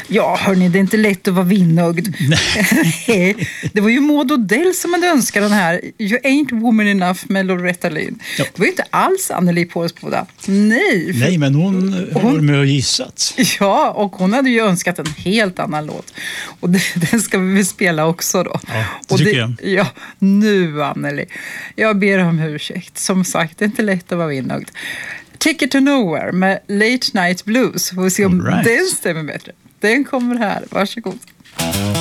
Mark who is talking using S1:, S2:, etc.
S1: Ja, hörni, det är inte lätt att vara vinnögd. Nej. Det var ju Maud Odell som hade önskat den här You Ain't Woman Enough med Loretta Lynn. Ja. Det var ju inte alls Anneli Pålsboda. Nej.
S2: Nej, men hon var med och gissat.
S1: Ja, och hon hade ju önskat en helt annan låt. Och den ska vi väl spela också då.
S2: Ja, det tycker jag.
S1: Ja, nu Anneli. Jag ber om ursäkt. Som sagt, det är inte lätt att vara vinnögd. Ticket to Nowhere med Late Night Blues. Får vi se om den stämmer bättre. Den kommer här. Varsågod.